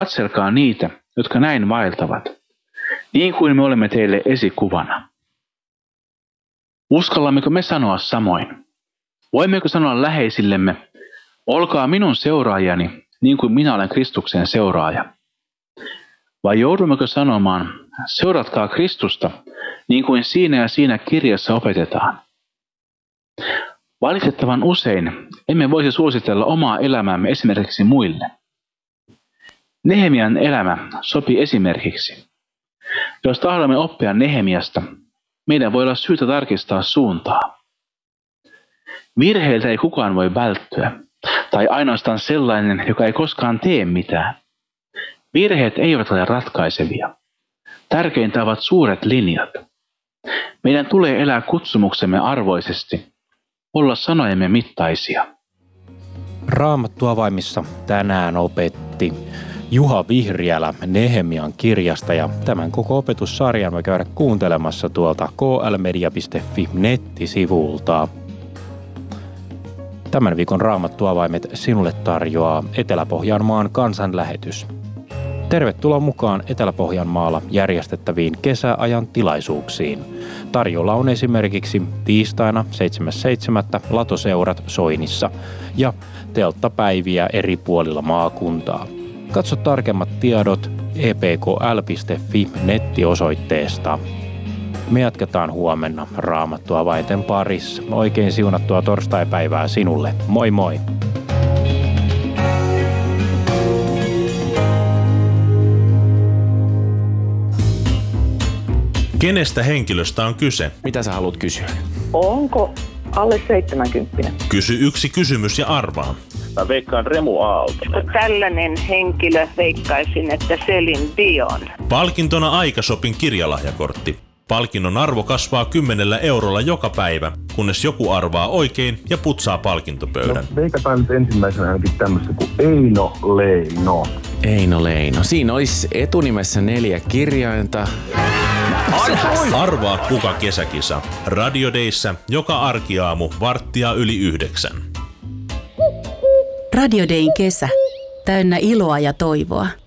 Katselkaa niitä, jotka näin vaeltavat, niin kuin me olemme teille esikuvana. Uskallammeko me sanoa samoin? Voimmeko sanoa läheisillemme, olkaa minun seuraajani, niin kuin minä olen Kristuksen seuraaja? Vai joudummeko sanomaan, seuratkaa Kristusta, niin kuin siinä ja siinä kirjassa opetetaan? Valitettavan usein emme voisi suositella omaa elämäämme esimerkiksi muille. Nehemian elämä sopii esimerkiksi. Jos tahdomme oppia Nehemiasta, meidän voi olla syytä tarkistaa suuntaa. Virheiltä ei kukaan voi välttyä, tai ainoastaan sellainen, joka ei koskaan tee mitään. Virheet eivät ole ratkaisevia. Tärkeintä ovat suuret linjat. Meidän tulee elää kutsumuksemme arvoisesti, olla sanojemme mittaisia. Raamattuavaimissa tänään opetti Juha Vihriälä Nehemian kirjasta, ja tämän koko opetussarjan voi käydä kuuntelemassa tuolta klmedia.fi nettisivulta. Tämän viikon Raamattuavaimet sinulle tarjoaa Etelä-Pohjanmaan kansanlähetys. Tervetuloa mukaan Etelä-Pohjanmaalla järjestettäviin kesäajan tilaisuuksiin. Tarjolla on esimerkiksi tiistaina 7.7. latoseurat Soinissa ja telttapäiviä eri puolilla maakuntaa. Katso tarkemmat tiedot epkl.fi nettiosoitteesta. Me jatketaan huomenna Raamattuavainten parissa. Oikein siunattua torstaipäivää sinulle. Moi moi! Kenestä henkilöstä on kyse? Mitä sä haluat kysyä? Onko alle 70? Kysy yksi kysymys ja arvaa. Mä veikkaan Remu Aaltonen. Tällainen henkilö veikkaisin, että Celine Dion. Palkintona Aikashopin kirjalahjakortti. Palkinnon arvo kasvaa 10 eurolla joka päivä, kunnes joku arvaa oikein ja putsaa palkintopöydän. No, veikataan nyt ensimmäisenä ainakin tämmöistä kuin Eino Leino. Eino Leino. Siinä olisi etunimessä 4 kirjainta. Arvaa kuka kesäkisa. Radio Dayssä joka arkiaamu 8:45. Radio Dayn kesä. Täynnä iloa ja toivoa.